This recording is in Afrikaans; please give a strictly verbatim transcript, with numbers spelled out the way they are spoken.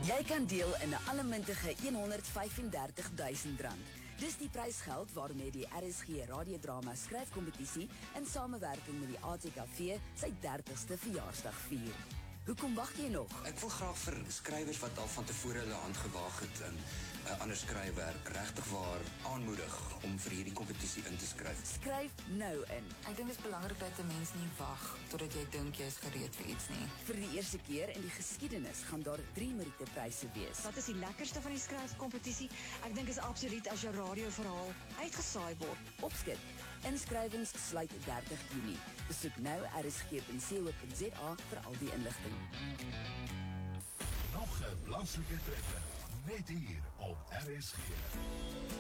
Jy kan deel in 'n allemintige honderdvyfendertigduisend rand. Dis die prysgeld waarmee die R S G radiodrama skryfkompetisie in samewerking met die A T K V sy dertigste verjaarsdag vier. Hoekom wag jy nog? Ek wil graag vir skrywers wat al van tevore hulle hand gewaag het in uh, ander skryfwerk regtig waar aanmoedig om vir hierdie kompetisie in te skryf. Skryf nou in. Ek dink dit is belangrik dat 'n mens nie wag totdat jy dink jy is gereed vir iets nie. Vir die eerste keer in die geskiedenis gaan daar drie Meritepryse wees. Wat is die lekkerste van die skryfkompetisie? Ek dink is absoluut as jou radioverhaal uitgesaai word. Opskik. Inskrywings sluit dertig Junie. Besoek nou r s g punt co punt z a vir al die inligting. Nog 'n plaaslike treffer, net hier op R S G.